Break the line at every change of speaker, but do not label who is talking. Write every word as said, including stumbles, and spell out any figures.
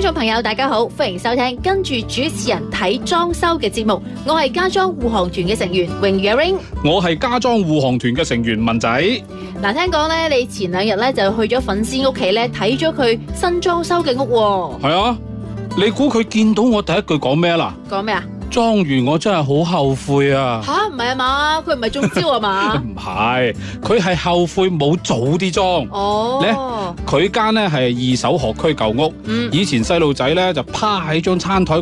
眾朋友大家好，歡迎收聽跟住主持人睇裝修嘅節目，我係家裝護航團嘅成員榮譽阿 Ring，
我係家裝護航團嘅成員文仔。
嗱，聽講咧你前兩日咧就去咗粉絲屋企咧睇咗佢新裝修嘅屋喎。
係啊，你估佢見到我第一句講咩啦？
講咩啊？
裝完我真係好後悔啊！
吓，唔係啊嘛，佢唔係中招啊嘛？
唔係，佢係後悔冇早啲裝。
哦，
咧佢間咧係二手學區舊屋，
嗯，
以前細路仔咧就趴喺張餐台